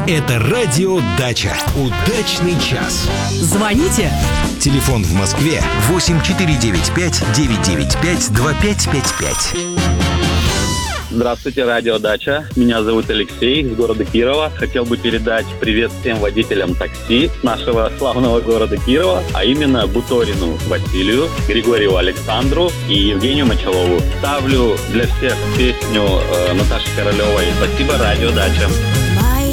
Это радио «Дача». Удачный час. Звоните. Телефон в Москве 8495-995-2555. Здравствуйте, радио «Дача». Меня зовут Алексей из города Кирова. Хотел бы передать привет всем водителям такси нашего славного города Кирова, а именно Буторину Василию, Григорию Александру и Евгению Мочалову. Ставлю для всех песню Наташи Королевой. Спасибо, радио «Дача».